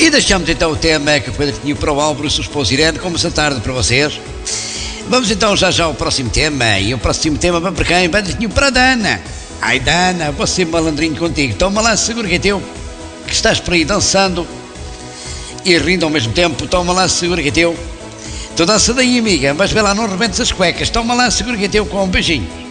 E deixamos então o tema que foi definido para o Álvaro, se esposo Irene, como essa tarde para vocês. Vamos então já ao próximo tema. E o próximo tema vai para quem? Vai definido para a Dana. Ai Dana, vou ser malandrinho contigo. Toma lá, segura que é teu, que estás por aí dançando e rindo ao mesmo tempo. Toma lá, segura que é teu. Tu dança daí, amiga, mas vê lá, não rebentes as cuecas. Toma lá, segura que é teu, com um beijinho.